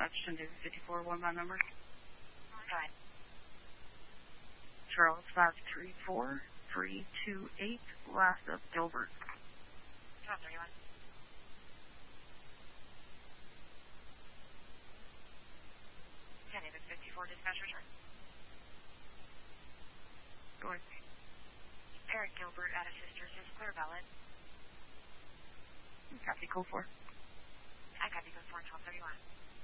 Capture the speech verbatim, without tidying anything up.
Hutchinson, David fifty-four, one by number. Go ahead. Charles five three four, three two eight, last of Gilbert. twelve thirty-one. ten David fifty-four, dispatch return. Go ahead. Eric Gilbert at a sister's is clear valid. Copy, code four. I copy code four, twelve thirty-one.